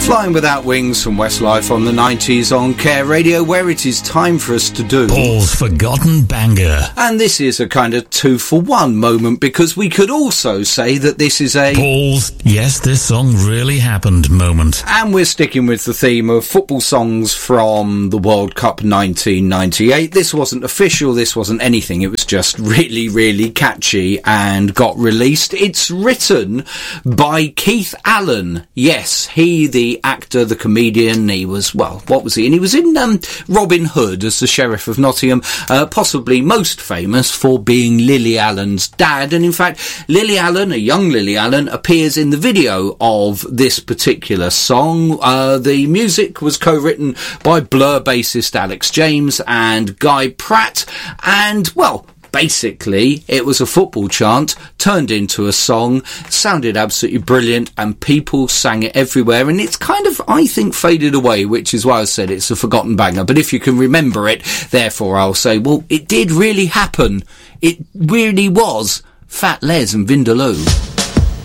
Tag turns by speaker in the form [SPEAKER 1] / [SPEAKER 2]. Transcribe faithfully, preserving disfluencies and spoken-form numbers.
[SPEAKER 1] Flying Without Wings from Westlife on the nineties on Care Radio, where it is time for us to do
[SPEAKER 2] Paul's Forgotten Banger.
[SPEAKER 1] And this is a kind of two for one moment, because we could also say that this is a
[SPEAKER 2] Paul's Yes, This Song Really Happened moment.
[SPEAKER 1] And we're sticking with the theme of football songs from the World Cup nineteen ninety-eight. This wasn't official, this wasn't anything, it was just really, really catchy and got released. It's written by Keith Allen. Yes, he, the actor, the comedian, he was, well, what was he? And he was in um, Robin Hood as the Sheriff of Nottingham, uh, possibly most famous for being Lily Allen's dad. And in fact, Lily Allen, a young Lily Allen, appears in the video of this particular song. Uh, the music was co-written by Blur bassist Alex James and Guy Pratt. And, well, basically, it was a football chant turned into a song, sounded absolutely brilliant, and people sang it everywhere, and it's kind of, I think, faded away, which is why I said it's a forgotten banger. But if you can remember it, therefore I'll say, well, it did really happen. It really was Fat Les and Vindaloo.